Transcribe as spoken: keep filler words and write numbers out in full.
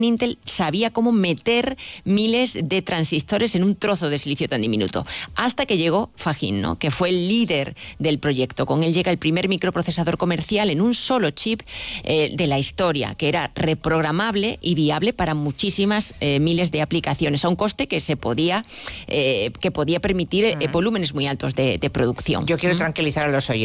Intel sabía cómo meter miles de transistores en un trozo de silicio tan diminuto. Hasta que llegó Fajin, ¿no?, que fue el líder del proyecto. Con él llega el primer microprocesador comercial en un solo chip eh, de la historia, que era reprogramable y viable para muchísimas eh, miles de aplicaciones, a un coste que se podía, eh, que podía permitir eh, volúmenes muy altos de, de producción. Yo quiero tranquilizar a los oyentes.